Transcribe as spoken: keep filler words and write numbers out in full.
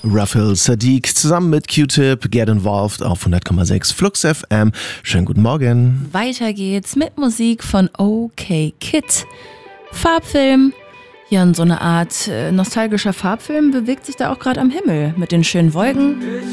Rafil Sadiq zusammen mit Q-Tip, Get Involved auf hundert Komma sechs Flux F M. Schönen guten Morgen. Weiter geht's mit Musik von OK Kid. Farbfilm. Ja, und so eine Art äh, nostalgischer Farbfilm bewegt sich da auch gerade am Himmel mit den schönen Wolken.